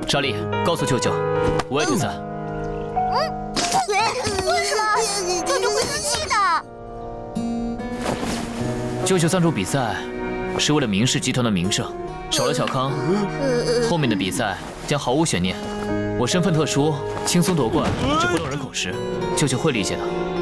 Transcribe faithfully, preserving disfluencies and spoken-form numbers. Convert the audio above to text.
莎莉，告诉舅舅，我也决赛。 嗯，为什么？舅舅会生气的。 舅舅赞助比赛，是为了明氏集团的名声。少了小康，后面的比赛将毫无悬念。我身份特殊，轻松夺冠只会落人口实，舅舅会理解的。